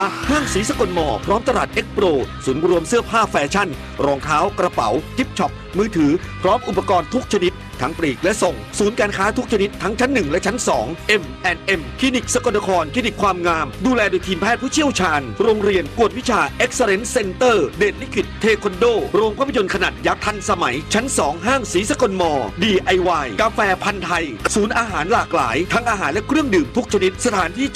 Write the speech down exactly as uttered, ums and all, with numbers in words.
ห้างศรีสกลมอพร้อมตลาดเอ็กโปรศูนย์รวมเสื้อผ้าแฟชั่นรองเท้ากระเป๋ากิฟต์ช็อปมือถือพร้อมอุปกรณ์ทุกชนิดทั้งปลีกและส่งศูนย์การค้าทุกชนิดทั้งชั้นหนึ่งและชั้นสอง เอ็ม แอนด์ เอ็ม คลินิกสกลนครคลินิกความงามดูแลโดยทีมแพทย์ผู้เชี่ยวชาญโรงเรียนกวดวิชา Excellence Center เดชลิขิตเทควันโดโรงภาพยนตร์ขนาดยักษ์ทันสมัยชั้นสองห้างศรีสกลมอ ดี ไอ วาย กาแฟพันธุ์ไทยศูนย์อาหารหลากหลายทั้งอาหารและเครื่องดื่มทุกชนิดสถานที่